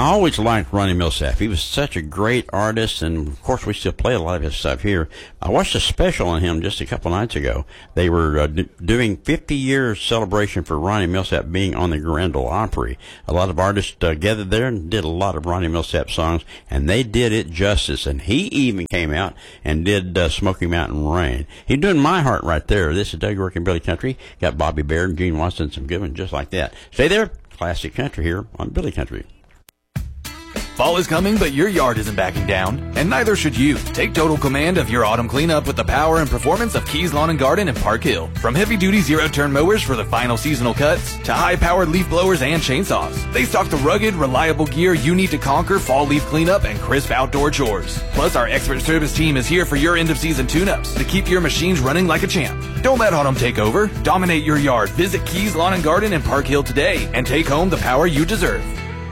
always liked Ronnie Milsap. He was such a great artist, and of course we still play a lot of his stuff here. I watched a special on him just a couple nights ago. They were doing 50 years celebration for Ronnie Milsap being on the Grand Ole Opry. A lot of artists gathered there and did a lot of Ronnie Milsap songs, and they did it justice. And he even came out and did Smoky Mountain Rain. He's doing My Heart right there. This is Doug York in Billy Country. Got Bobby Baird and Gene Watson, some good ones just like that. Stay there. Classic country here on Billy Country. Fall is coming, but your yard isn't backing down, and neither should you. Take total command of your autumn cleanup with the power and performance of Keys Lawn & Garden in Park Hill. From heavy-duty zero-turn mowers for the final seasonal cuts to high-powered leaf blowers and chainsaws, they stock the rugged, reliable gear you need to conquer fall leaf cleanup and crisp outdoor chores. Plus, our expert service team is here for your end-of-season tune-ups to keep your machines running like a champ. Don't let autumn take over. Dominate your yard. Visit Keys Lawn & Garden in Park Hill today and take home the power you deserve.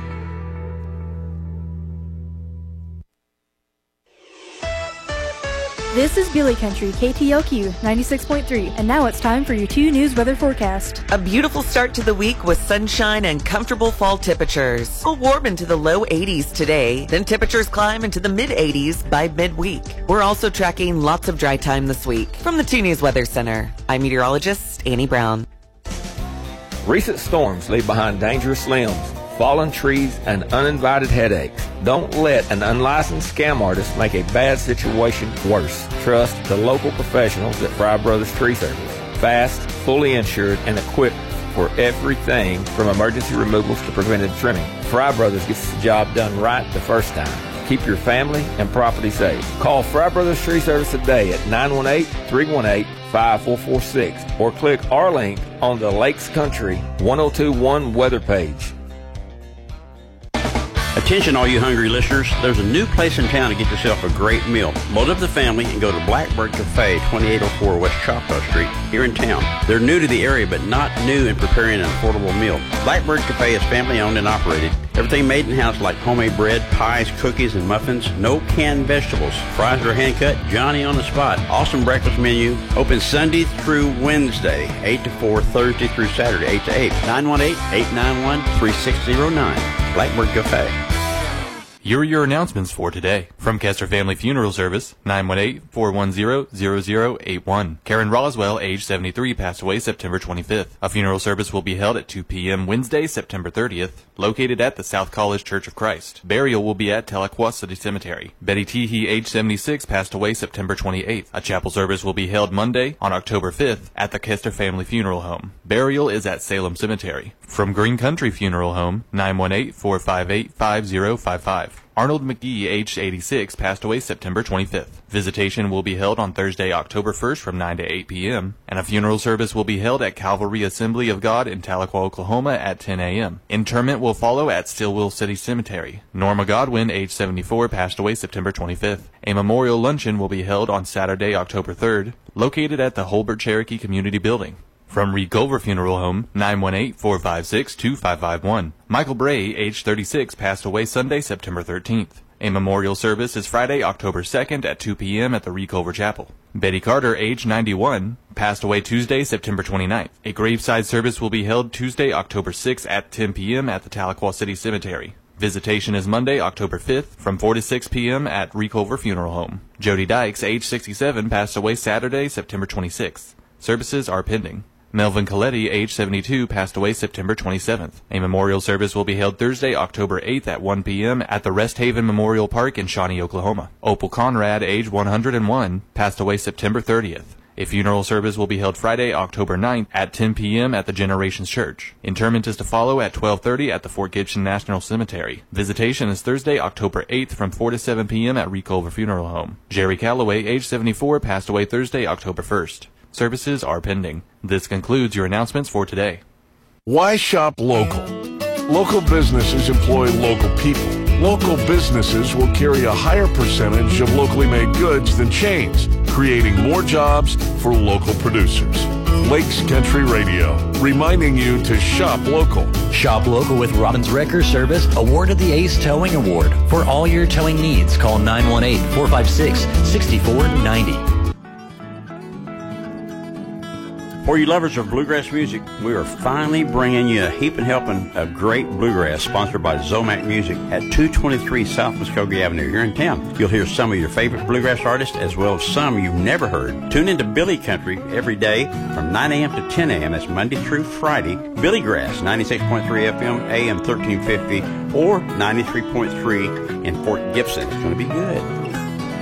This is Billy Country, KTLQ 96.3, and now it's time for your 2 News weather forecast. A beautiful start to the week with sunshine and comfortable fall temperatures. We'll warm into the low 80s today, then temperatures climb into the mid 80s by midweek. We're also tracking lots of dry time this week. From the 2 News Weather Center, I'm meteorologist Annie Brown. Recent storms leave behind dangerous limbs, fallen trees, and uninvited headaches. Don't let an unlicensed scam artist make a bad situation worse. Trust the local professionals at Fry Brothers Tree Service. Fast, fully insured, and equipped for everything from emergency removals to preventive trimming. Fry Brothers gets the job done right the first time. Keep your family and property safe. Call Fry Brothers Tree Service today at 918-318-5446 or click our link on the Lakes Country 1021 weather page. Attention all you hungry listeners, there's a new place in town to get yourself a great meal. Load up the family and go to Blackbird Cafe, 2804 West Choctaw Street, here in town. They're new to the area, but not new in preparing an affordable meal. Blackbird Cafe is family owned and operated. Everything made in-house like homemade bread, pies, cookies, and muffins. No canned vegetables. Fries are hand-cut, Johnny on the spot. Awesome breakfast menu. Open Sunday through Wednesday, 8 to 4, Thursday through Saturday, 8 to 8. 918-891-3609. Blackbird Cafe. Here are your announcements for today. From Kester Family Funeral Service, 918-410-0081. Karen Roswell, age 73, passed away September 25th. A funeral service will be held at 2 p.m. Wednesday, September 30th, located at the South College Church of Christ. Burial will be at Tahlequah City Cemetery. Betty Teehee, age 76, passed away September 28th. A chapel service will be held Monday, on October 5th, at the Kester Family Funeral Home. Burial is at Salem Cemetery. From Green Country Funeral Home, 918-458-5055. Arnold McGee, aged 86, passed away September 25th. Visitation will be held on Thursday, October 1st from 9 to 8 p.m., and a funeral service will be held at Calvary Assembly of God in Tahlequah, Oklahoma at 10 a.m. Interment will follow at Stillwell City Cemetery. Norma Godwin, aged 74, passed away September 25th. A memorial luncheon will be held on Saturday, October 3rd, located at the Holbert Cherokee Community Building. From Reed Culver Funeral Home, 918-456-2551. Michael Bray, age 36, passed away Sunday, September 13th. A memorial service is Friday, October 2nd at 2 p.m. at the Reed Culver Chapel. Betty Carter, age 91, passed away Tuesday, September 29th. A graveside service will be held Tuesday, October 6th at 10 p.m. at the Tahlequah City Cemetery. Visitation is Monday, October 5th from 4 to 6 p.m. at Reed Culver Funeral Home. Jody Dykes, age 67, passed away Saturday, September 26th. Services are pending. Melvin Coletti, age 72, passed away September 27th. A memorial service will be held Thursday, October 8th at 1 p.m. at the Rest Haven Memorial Park in Shawnee, Oklahoma. Opal Conrad, age 101, passed away September 30th. A funeral service will be held Friday, October 9th at 10 p.m. at the Generations Church. Interment is to follow at 12:30 at the Fort Gibson National Cemetery. Visitation is Thursday, October 8th from 4 to 7 p.m. at Reed Culver Funeral Home. Jerry Calloway, age 74, passed away Thursday, October 1st. Services are pending. This concludes your announcements for today. Why shop local? Local businesses employ local people. Local businesses will carry a higher percentage of locally made goods than chains, creating more jobs for local producers. Lakes Country Radio, reminding you to shop local. Shop local with Robbins Wrecker Service, awarded the Ace Towing Award. For all your towing needs, call 918-456-6490. For you lovers of bluegrass music, we are finally bringing you a heaping helping of great bluegrass sponsored by Zomac Music at 223 South Muskogee Avenue here in town. You'll hear some of your favorite bluegrass artists as well as some you've never heard. Tune into Billy Country every day from 9 a.m. to 10 a.m. That's Monday through Friday. Billy Grass, 96.3 FM, AM 1350, or 93.3 in Fort Gibson. It's going to be good.